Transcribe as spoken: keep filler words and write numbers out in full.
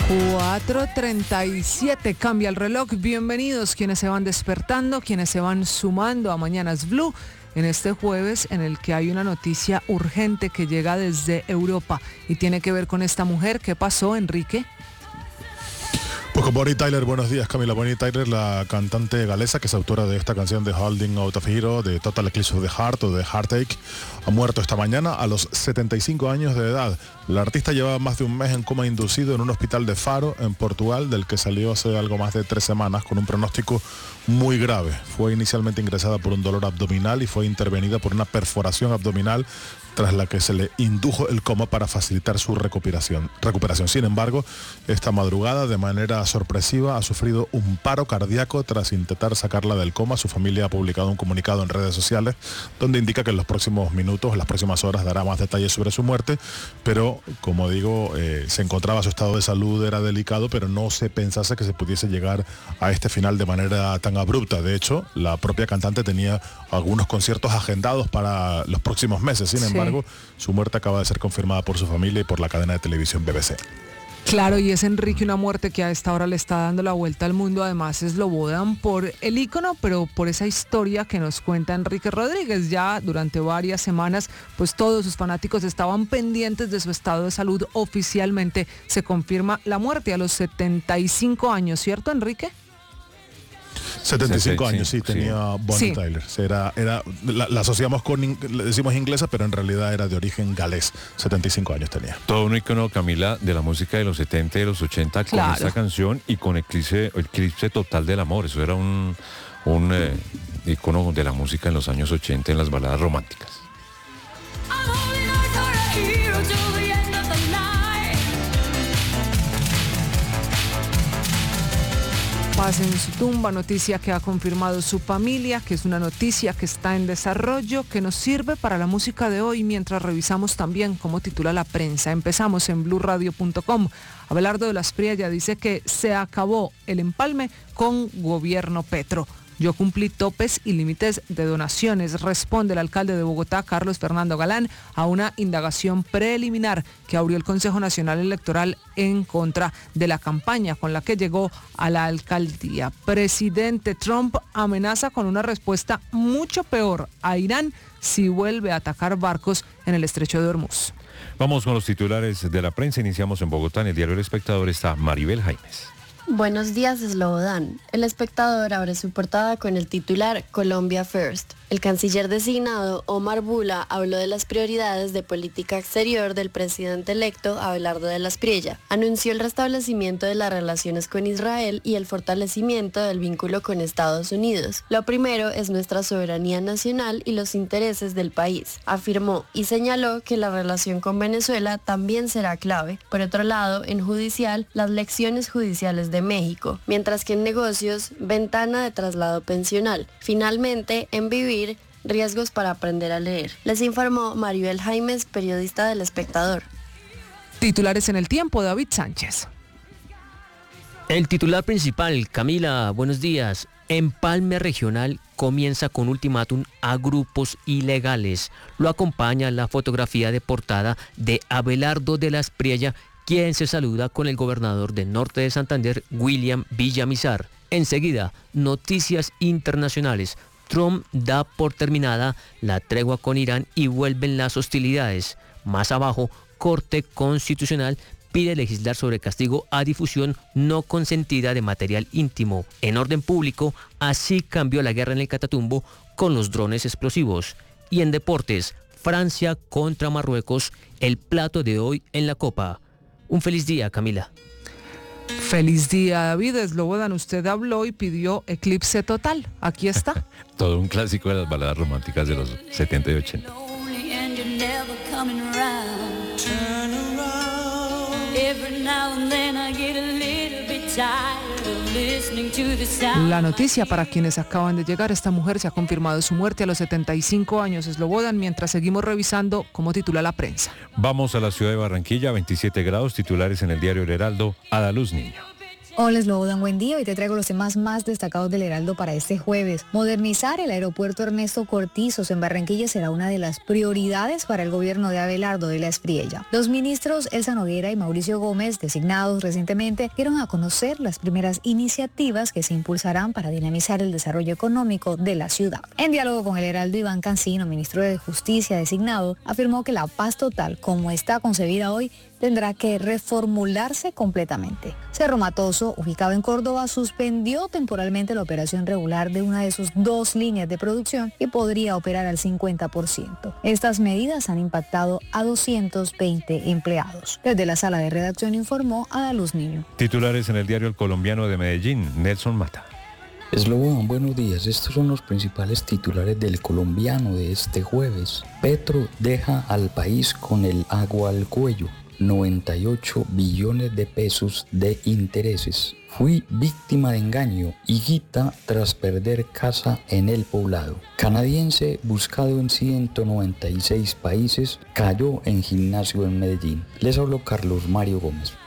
cuatro treinta y siete, cambia el reloj. Bienvenidos quienes se van despertando, quienes se van sumando a Mañanas Blue en este jueves en el que hay una noticia urgente que llega desde Europa y tiene que ver con esta mujer. ¿Qué pasó, Enrique? Pues con Bonnie Tyler, buenos días Camila. Bonnie Tyler, la cantante galesa que es autora de esta canción de Holding Out of Hero, de Total Eclipse of the Heart o de Heartache, ha muerto esta mañana a los setenta y cinco años de edad. La artista llevaba más de un mes en coma inducido en un hospital de Faro, en Portugal, del que salió hace algo más de tres semanas con un pronóstico muy grave. Fue inicialmente ingresada por un dolor abdominal y fue intervenida por una perforación abdominal, tras la que se le indujo el coma para facilitar su recuperación. recuperación. Sin embargo, esta madrugada, de manera sorpresiva, ha sufrido un paro cardíaco tras intentar sacarla del coma. Su familia ha publicado un comunicado en redes sociales donde indica que en los próximos minutos, en las próximas horas, dará más detalles sobre su muerte, pero, como digo, eh, se encontraba, su estado de salud era delicado, pero no se pensase que se pudiese llegar a este final de manera tan abrupta. De hecho, la propia cantante tenía algunos conciertos agendados para los próximos meses. Sin embargo, sí. Su muerte acaba de ser confirmada por su familia y por la cadena de televisión B B C. Claro, y es Enrique una muerte que a esta hora le está dando la vuelta al mundo. Además, es lo bodan por el ícono, pero por esa historia que nos cuenta Enrique Rodríguez. Ya durante varias semanas, pues todos sus fanáticos estaban pendientes de su estado de salud. Oficialmente se confirma la muerte a los setenta y cinco años, ¿cierto, Enrique? setenta y cinco años, sí, tenía Bonnie sí. Tyler. Era, era, la, la asociamos con, le decimos inglesa, pero en realidad era de origen galés. setenta y cinco años tenía. Todo un icono, Camila, de la música de los setenta y de los ochenta, claro, con esta canción y con Eclipse, Eclipse Total del Amor. Eso era un, un eh, icono de la música en los años ochenta, en las baladas románticas. Paz en su tumba, noticia que ha confirmado su familia, que es una noticia que está en desarrollo, que nos sirve para la música de hoy, mientras revisamos también cómo titula la prensa. Empezamos en blue radio punto com. Abelardo de las Priella dice que se acabó el empalme con gobierno Petro. Yo cumplí topes y límites de donaciones, responde el alcalde de Bogotá, Carlos Fernando Galán, a una indagación preliminar que abrió el Consejo Nacional Electoral en contra de la campaña con la que llegó a la alcaldía. Presidente Trump amenaza con una respuesta mucho peor a Irán si vuelve a atacar barcos en el estrecho de Hormuz. Vamos con los titulares de la prensa. Iniciamos en Bogotá. En el diario El Espectador está Maribel Jaimes. Buenos días, Slobodan. El Espectador abre su portada con el titular Colombia First. El canciller designado Omar Bula habló de las prioridades de política exterior del presidente electo Abelardo de las Priella. Anunció el restablecimiento de las relaciones con Israel y el fortalecimiento del vínculo con Estados Unidos. Lo primero es nuestra soberanía nacional y los intereses del país, afirmó, y señaló que la relación con Venezuela también será clave. Por otro lado, en judicial, las lecciones judiciales de México, mientras que en negocios, ventana de traslado pensional. Finalmente, en vivir, riesgos para aprender a leer. Les informó Maribel Jaimes, periodista del Espectador. Titulares en El Tiempo, David Sánchez. El titular principal, Camila, buenos días. Empalme regional comienza con ultimátum a grupos ilegales. Lo acompaña la fotografía de portada de Abelardo de las Priella, quien se saluda con el gobernador del norte de Santander, William Villamizar. Enseguida, noticias internacionales. Trump da por terminada la tregua con Irán y vuelven las hostilidades. Más abajo, Corte Constitucional pide legislar sobre castigo a difusión no consentida de material íntimo. En orden público, así cambió la guerra en el Catatumbo con los drones explosivos. Y en deportes, Francia contra Marruecos, el plato de hoy en la Copa. Un feliz día, Camila. Feliz día, David. Slobodan, usted habló y pidió Eclipse Total. Aquí está. Todo un clásico de las baladas románticas de los setenta y ochenta. La noticia para quienes acaban de llegar: esta mujer se ha confirmado su muerte a los setenta y cinco años. Slobodan, mientras seguimos revisando cómo titula la prensa. Vamos a la ciudad de Barranquilla, veintisiete grados, titulares en el diario El Heraldo, a la luz niño. Hola, Slobodan, buen día. Hoy te traigo los temas más destacados del Heraldo para este jueves. Modernizar el aeropuerto Ernesto Cortizos en Barranquilla será una de las prioridades para el gobierno de Abelardo de la Espriella. Los ministros Elsa Noguera y Mauricio Gómez, designados recientemente, dieron a conocer las primeras iniciativas que se impulsarán para dinamizar el desarrollo económico de la ciudad. En diálogo con el Heraldo, Iván Cancino, ministro de Justicia designado, afirmó que la paz total, como está concebida hoy, tendrá que reformularse completamente. Cerro Matoso, ubicado en Córdoba, suspendió temporalmente la operación regular de una de sus dos líneas de producción y podría operar al cincuenta por ciento. Estas medidas han impactado a doscientos veinte empleados. Desde la sala de redacción informó Adaluz Niño. Titulares en el diario El Colombiano de Medellín, Nelson Mata. Slobodan, buenos días. Estos son los principales titulares del Colombiano de este jueves. Petro deja al país con el agua al cuello. noventa y ocho billones de pesos de intereses. Fui víctima de engaño, higuita tras perder casa en el poblado. Canadiense buscado en ciento noventa y seis países cayó en gimnasio en Medellín. Les habló Carlos Mario Gómez.